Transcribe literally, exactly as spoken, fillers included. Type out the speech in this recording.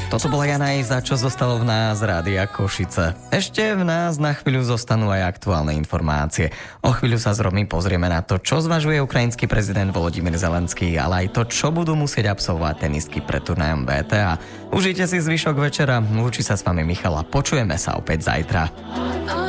Toto bola Jana Iza, čo zostalo v nás Rádia Košice. Ešte v nás na chvíľu zostanú aj aktuálne informácie. O chvíľu sa s Romy pozrieme na to, čo zvažuje ukrajinský prezident Volodymyr Zelenský, ale aj to, čo budú musieť absolvovať tenistky pred turnajom bé té á. Užite si zvyšok večera, lúči sa s vami Michala, počujeme sa opäť zajtra.